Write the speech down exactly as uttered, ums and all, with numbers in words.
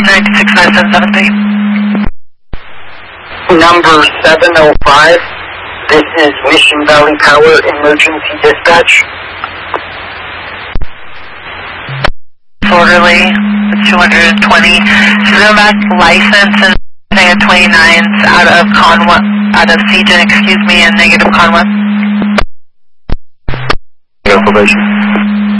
nine six nine seven seven three. Number seven oh five, this is Mission Valley Power Emergency Dispatch. Disorderly, two hundred twenty. Zermac license and negative twenty-nines out of con one, out of C G N, excuse me, and negative con one. Information.